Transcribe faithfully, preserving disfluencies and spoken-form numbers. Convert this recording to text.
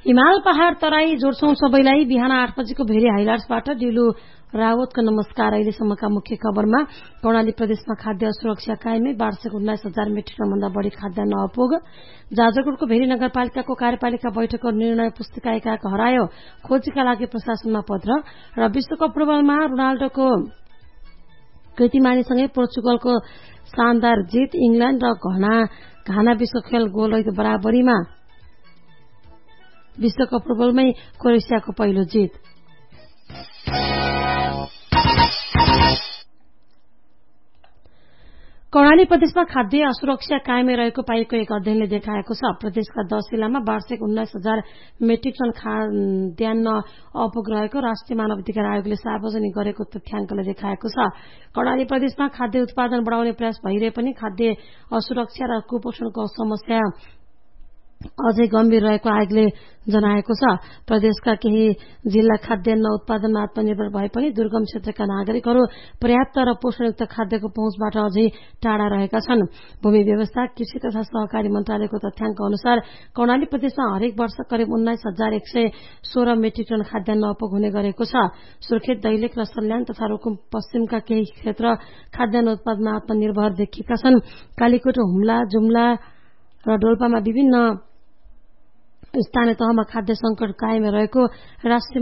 हिमाल पहाड़ तराई जोड्छौं सबैलाई। बिहान आठ बजेको भेरी हाइलाइट्सबाट डिलु रावतको नमस्कार। अहिलेसम्मका मुख्य खबरमा कर्णाली प्रदेशमा खाद्य सुरक्षा कायमै वार्षिक उन्नाइस हजार मेट्रिक टन भन्दा बढ़ी खाद्यान्न अपुग। जाजरकोटको भेरी नगरपालिकाको कार्यपालिका बैठकको निर्णय पुस्तिका एकाक हरायो। खोजीका लागि प्रशासनमा पत्र। र विश्वकप फुटबलमा रोनाल्डोको कीर्तिमानीसँगै पोर्चुगलको शानदार जित। इंग्ल्याण्ड र घना घाना विश्व खेल गोल बराबरीमा। विश्वकप फुटबलमै क्रोएसियाको पहिलो जित। कर्णाली प्रदेशमा खाद्य असुरक्षा कायमै रहेको पाइएको एक अध्ययनले देखाएको छ। प्रदेशका दश जिल्लामा वार्षिक उन्नाइस हजार मेट्रिक टन खाद्यान्न अपुग रहेको राष्ट्रिय मानवाधिकार आयोगले सार्वजनिक गरेको तथ्याङ्कले देखाएको छ। कर्णाली प्रदेशमा खाद्य उत्पादन बढ़ाउने प्रयास भइरहे पनि खाद्य असुरक्षा र कुपोषणको समस्या अझै गम्भीर रहेको आयोगले जनाएको छ। प्रदेशका केही जिल्ला खाद्यान्न उत्पादनमा आत्मनिर्भर भए पनि दुर्गम क्षेत्रका नागरिकहरू पर्याप्त र पोषणयुक्त खाद्यको पहुँचबाट अझै टाढा रहेका छन्। भूमि व्यवस्था कृषि तथा सहकारी मन्त्रालयको तथ्याङ्क अनुसार कर्णाली प्रदेशमा हरेक वर्ष करिब उन्नाइस हजार एक सय सोह्र मेट्रिक टन खाद्यान्न अपुग हुने गरेको छ। सुर्खेत, दैलेख र सल्यान तथा रुकुम पश्चिमका केही क्षेत्र खाद्यान्न उत्पादनमा आत्मनिर्भर देखिएका छन्। कालीकोट, हुम्ला, जुम्ला र डोल्पामा विभिन्न स्थानीय तहमा खाद्य संकट कायम रहेको राष्ट्रिय